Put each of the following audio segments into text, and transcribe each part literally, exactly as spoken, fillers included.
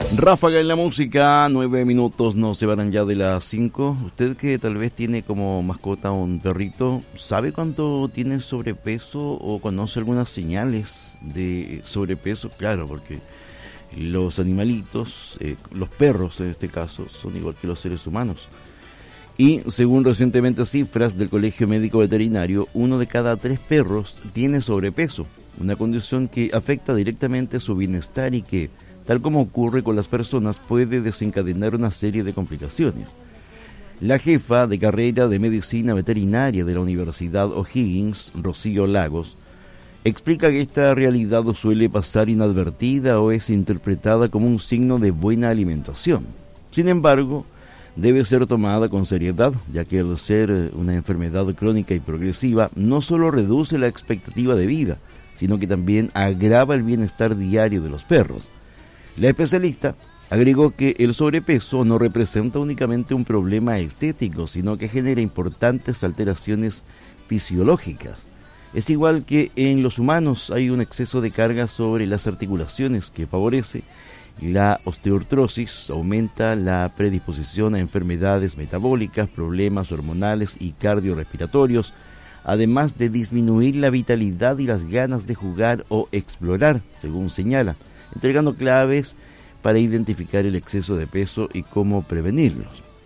Ráfaga en la música, nueve minutos nos llevarán ya de las cinco. Usted que tal vez tiene como mascota un perrito, ¿sabe cuánto tiene sobrepeso o conoce algunas señales de sobrepeso? Claro, porque los animalitos, eh, los perros en este caso, son igual que los seres humanos. Y según recientemente cifras del Colegio Médico Veterinario, uno de cada tres perros tiene sobrepeso, una condición que afecta directamente su bienestar y que, tal como ocurre con las personas, puede desencadenar una serie de complicaciones. La jefa de carrera de Medicina Veterinaria de la Universidad O'Higgins, Rocío Lagos, explica que esta realidad suele pasar inadvertida o es interpretada como un signo de buena alimentación. Sin embargo, debe ser tomada con seriedad, ya que al ser una enfermedad crónica y progresiva, no solo reduce la expectativa de vida, sino que también agrava el bienestar diario de los perros. La especialista agregó que el sobrepeso no representa únicamente un problema estético, sino que genera importantes alteraciones fisiológicas. Es igual que en los humanos hay un exceso de carga sobre las articulaciones que favorece la osteoartrosis, aumenta la predisposición a enfermedades metabólicas, problemas hormonales y cardiorrespiratorios, además de disminuir la vitalidad y las ganas de jugar o explorar, según señala, entregando claves para identificar el exceso de peso y cómo prevenirlos.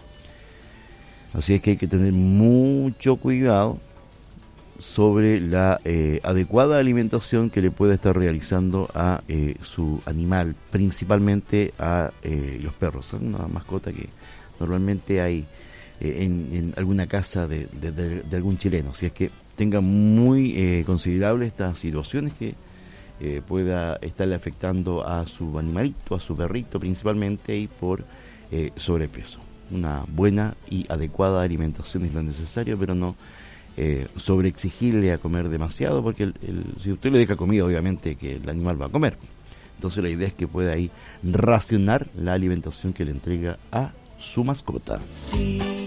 Así es que hay que tener mucho cuidado sobre la eh, adecuada alimentación que le pueda estar realizando a eh, su animal, principalmente a eh, los perros. Son una mascota que normalmente hay eh, en, en alguna casa de, de, de, de algún chileno. Así es que tenga muy eh, considerable estas situaciones que eh, pueda estarle afectando a su animalito, a su perrito principalmente, y por eh, sobrepeso. Una buena y adecuada alimentación es lo necesario, pero no Eh, sobre exigirle a comer demasiado, porque el, el, si usted le deja comida, obviamente que el animal va a comer. Entonces la idea es que pueda ahí racionar la alimentación que le entrega a su mascota. Sí.